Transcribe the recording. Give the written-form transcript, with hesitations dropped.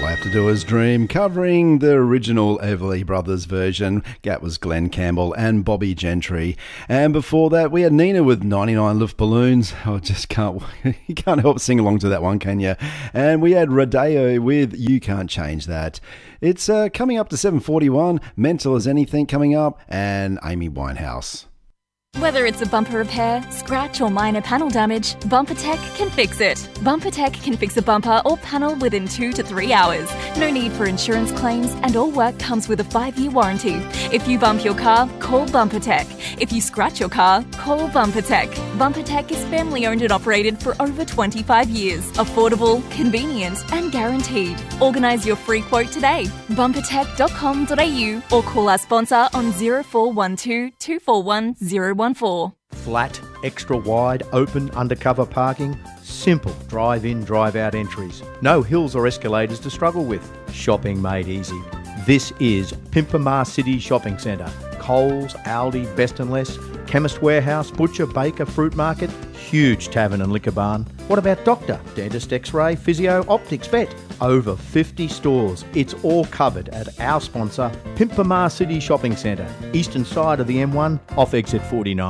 All I Have to Do Is Dream, covering the original Everly Brothers version. That was Glenn Campbell and Bobby Gentry. And before that, we had Nina with 99 Lift Balloons. I just can't, you can't help sing along to that one, can you? And we had Rodeo with You Can't Change That. It's coming up to 7:41, Mental as Anything coming up, and Amy Winehouse. Whether it's a bumper repair, scratch or minor panel damage, BumperTech can fix it. BumperTech can fix a bumper or panel within 2 to 3 hours. No need for insurance claims and all work comes with a 5-year warranty. If you bump your car, call BumperTech. If you scratch your car, call BumperTech. BumperTech is family owned and operated for over 25 years. Affordable, convenient and guaranteed. Organise your free quote today. Bumpertech.com.au or call our sponsor on 0412 241 014. Flat, extra wide, open, undercover parking. Simple drive-in, drive-out entries. No hills or escalators to struggle with. Shopping made easy. This is Pimpamar City Shopping Centre. Coles, Aldi, Best & Less, Chemist Warehouse, Butcher, Baker, Fruit Market, huge tavern and liquor barn. What about doctor, dentist, x-ray, physio, optics, vet? Over 50 stores. It's all covered at our sponsor, Pimpamar City Shopping Centre, eastern side of the M1, off exit 49.